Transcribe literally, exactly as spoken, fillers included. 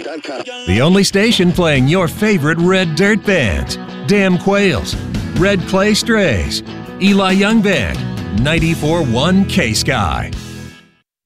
The only station playing your favorite red dirt bands. Damn Quails, Red Clay Strays, Eli Young Band, ninety-four point one K-Sky.